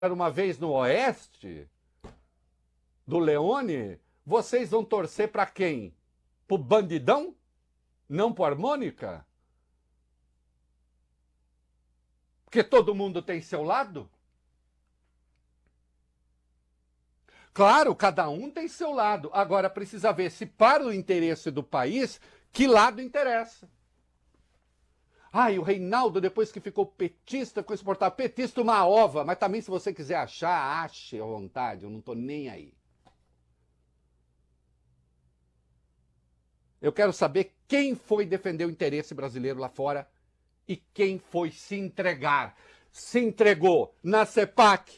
uma vez no Oeste, do Leone, vocês vão torcer para quem? Pro bandidão? Não pro harmônica? Porque todo mundo tem seu lado? Claro, cada um tem seu lado. Agora precisa ver se para o interesse do país, que lado interessa. E o Reinaldo, depois que ficou petista, ficou exportado. Petista uma ova, mas também se você quiser achar, ache à vontade, eu não estou nem aí. Eu quero saber quem foi defender o interesse brasileiro lá fora e quem foi se entregar. Se entregou na CEPAC,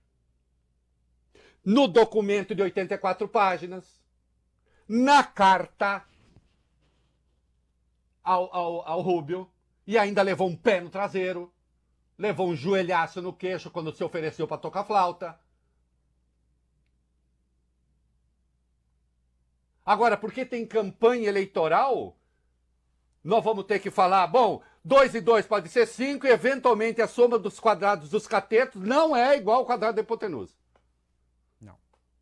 no documento de 84 páginas, na carta ao Rubio, e ainda levou um pé no traseiro, levou um joelhaço no queixo quando se ofereceu para tocar flauta. Agora, porque tem campanha eleitoral, nós vamos ter que falar, bom, 2 e 2 pode ser 5 e eventualmente a soma dos quadrados dos catetos não é igual ao quadrado da hipotenusa. Não.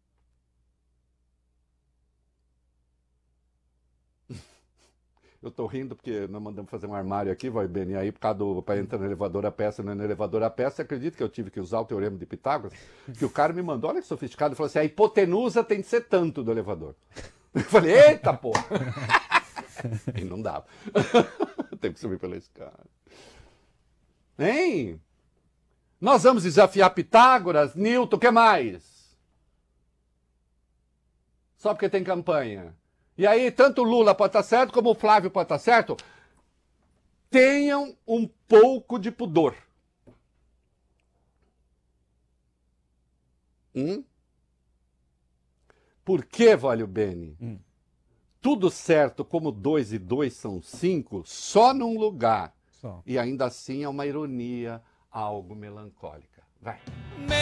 Eu tô rindo porque nós mandamos fazer um armário aqui, vai bem, e aí por causa para entrar no elevador a peça, não é no elevador a peça, você acredita que eu tive que usar o teorema de Pitágoras? Que o cara me mandou, olha que sofisticado, falou assim, a hipotenusa tem de ser tanto do elevador. Eu falei, eita porra! E não dava. Teve que subir pela escada. Hein? Nós vamos desafiar Pitágoras, Newton, o que mais? Só porque tem campanha. E aí, tanto o Lula pode estar certo, como o Flávio pode estar certo. Tenham um pouco de pudor. Por que, Valio Bene? Tudo certo, como 2 e 2 são 5, só num lugar. Só. E ainda assim é uma ironia, algo melancólica. Vai.